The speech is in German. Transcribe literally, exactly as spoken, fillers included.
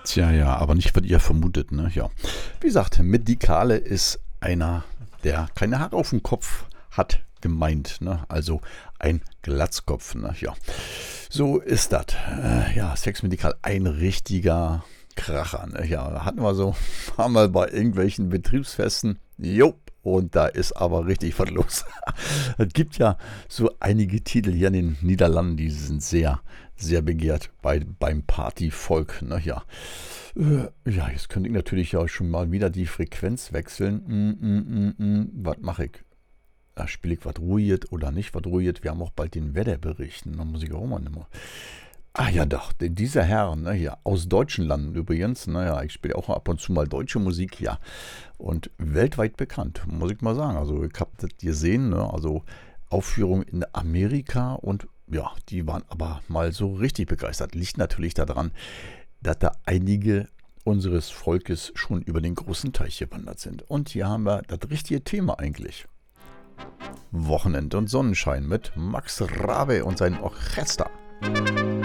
Tja, ja, aber nicht, was ihr vermutet, ne? Ja. Wie gesagt, mit Dikale ist einer, der keine Haare auf dem Kopf hat, gemeint, ne? Also ein Glatzkopf, ne? Ja. So ist das. Äh, ja, Sex Medikal, ein richtiger Kracher, ne? Ja, hatten wir so, waren wir bei irgendwelchen Betriebsfesten. Jo. Und da ist aber richtig was los. Es gibt ja so einige Titel hier in den Niederlanden, die sind sehr, sehr begehrt bei, beim Partyvolk. Ne? Ja. Äh, ja, jetzt könnte ich natürlich ja schon mal wieder die Frequenz wechseln. Mm, mm, mm, mm. Was mache ich? Da spiele ich was ruhiges oder nicht was ruhiges. Wir haben auch bald den Wetterbericht. Da muss ich auch mal nehmen. Ah ja doch, dieser Herr, ne, ja, aus deutschen Landen übrigens, naja, ich spiele auch ab und zu mal deutsche Musik, ja, und weltweit bekannt, muss ich mal sagen. Also ich habe das gesehen, ne, also Aufführungen in Amerika und ja, die waren aber mal so richtig begeistert. Liegt natürlich daran, dass da einige unseres Volkes schon über den großen Teich gewandert sind. Und hier haben wir das richtige Thema eigentlich. Wochenend und Sonnenschein mit Max Rabe und seinem Orchester.